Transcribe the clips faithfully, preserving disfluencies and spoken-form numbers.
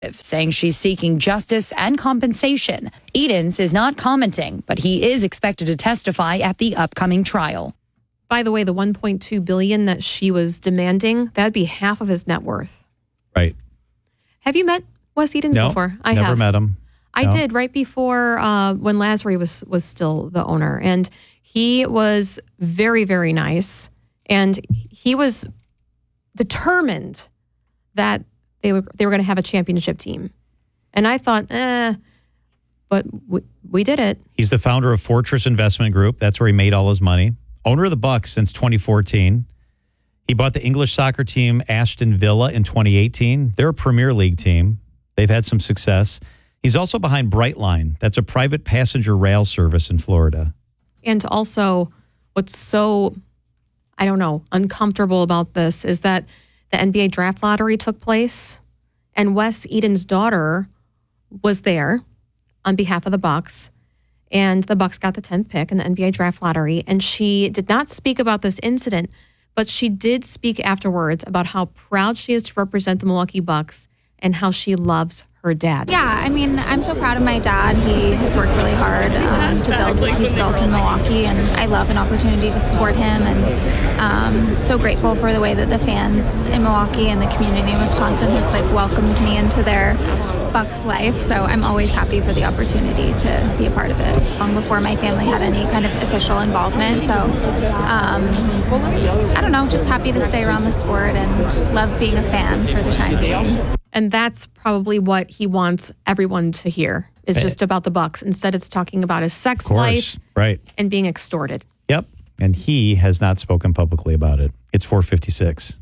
saying she's seeking justice and compensation. Edens is not commenting, but he is expected to testify at the upcoming trial. By the way, the one point two billion dollars that she was demanding, that would be half of his net worth. Right. Have you met Wes Edens no, before? I never have. met him. I no. did right before uh, when Lasry was was still the owner, and he was very, very nice, and he was determined that they were they were going to have a championship team, and I thought, eh, but we, we did it. He's the founder of Fortress Investment Group. That's where he made all his money. Owner of the Bucks since twenty fourteen. He bought the English soccer team Aston Villa in twenty eighteen. They're a Premier League team. They've had some success. He's also behind Brightline. That's a private passenger rail service in Florida. And also, what's so, I don't know, uncomfortable about this is that the N B A draft lottery took place, and Wes Edens' daughter was there on behalf of the Bucks, and the Bucks got the tenth pick in the N B A draft lottery, and she did not speak about this incident, but she did speak afterwards about how proud she is to represent the Milwaukee Bucks and how she loves her dad. Yeah, I mean, I'm so proud of my dad. He has worked really hard um, to build what he's built in Milwaukee, and I love an opportunity to support him, and um, so grateful for the way that the fans in Milwaukee and the community in Wisconsin has like welcomed me into their Bucks life. So I'm always happy for the opportunity to be a part of it. Long before my family had any kind of official involvement, so um, I don't know, just happy to stay around the sport and love being a fan for the time being. And that's probably what he wants everyone to hear, is just about the Bucks. Instead, it's talking about his sex life, right, and being extorted. Yep. And he has not spoken publicly about it. It's four fifty-six.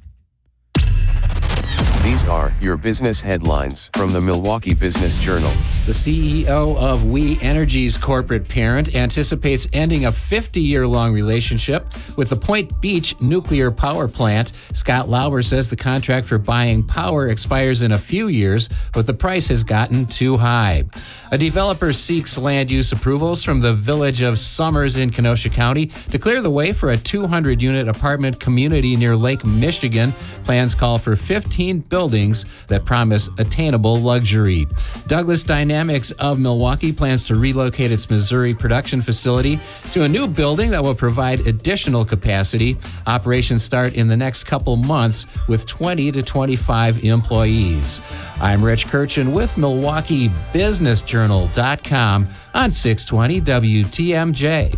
These are your business headlines from the Milwaukee Business Journal. The C E O of We Energy's corporate parent anticipates ending a fifty-year-long relationship with the Point Beach nuclear power plant. Scott Lauber says the contract for buying power expires in a few years, but the price has gotten too high. A developer seeks land use approvals from the village of Summers in Kenosha County to clear the way for a two hundred unit apartment community near Lake Michigan. Plans call for fifteen buildings that promise attainable luxury. Douglas Dynamics of Milwaukee plans to relocate its Missouri production facility to a new building that will provide additional capacity. Operations start in the next couple months with twenty to twenty-five employees. I'm Rich Kirchen with Milwaukee Business Journal dot com on six twenty W T M J.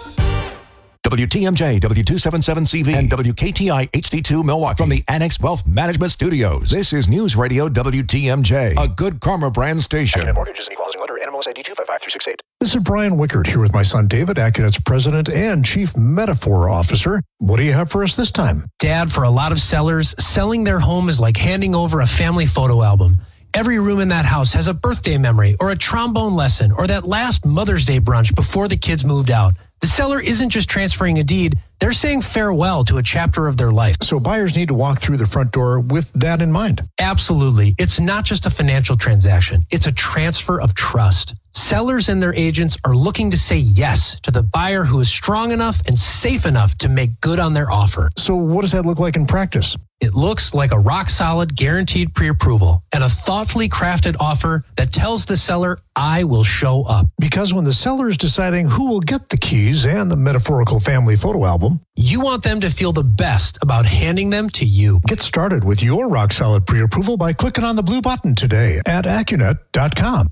W T M J, W two seventy-seven C V, and W K T I H D two Milwaukee. From the Annex Wealth Management Studios, this is News Radio W T M J, a Good Karma brand station. Accunet Mortgage is an equal housing lender, N M L S I D two five five three six eight. This is Brian Wickert here with my son David, Accunet's president and chief metaphor officer. What do you have for us this time? Dad, for a lot of sellers, selling their home is like handing over a family photo album. Every room in that house has a birthday memory or a trombone lesson or that last Mother's Day brunch before the kids moved out. The seller isn't just transferring a deed, they're saying farewell to a chapter of their life. So buyers need to walk through the front door with that in mind. Absolutely. It's not just a financial transaction. It's a transfer of trust. Sellers and their agents are looking to say yes to the buyer who is strong enough and safe enough to make good on their offer. So what does that look like in practice? It looks like a rock-solid, guaranteed pre-approval and a thoughtfully crafted offer that tells the seller, I will show up. Because when the seller is deciding who will get the keys and the metaphorical family photo album, you want them to feel the best about handing them to you. Get started with your rock-solid pre-approval by clicking on the blue button today at Accunet dot com.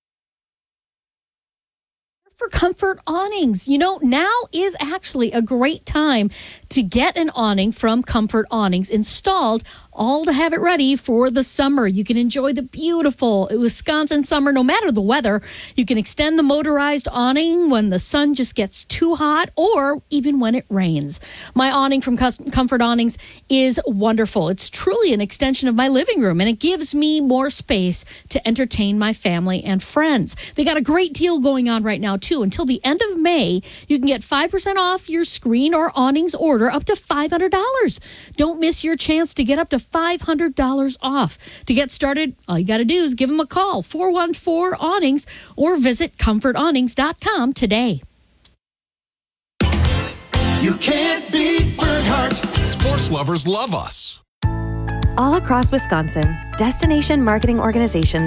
For Comfort Awnings. You know, now is actually a great time to get an awning from Comfort Awnings installed, all to have it ready for the summer. You can enjoy the beautiful Wisconsin summer no matter the weather. You can extend the motorized awning when the sun just gets too hot or even when it rains. My awning from Comfort Awnings is wonderful. It's truly an extension of my living room, and it gives me more space to entertain my family and friends. They got a great deal going on right now, too. Until the end of May, you can get five percent off your screen or awnings order up to five hundred dollars. Don't miss your chance to get up to five hundred dollars off. To get started, all you got to do is give them a call, four one four awnings, or visit comfort awnings dot com today. You can't beat Bernhardt. Sports lovers love us. All across Wisconsin, Destination Marketing Organization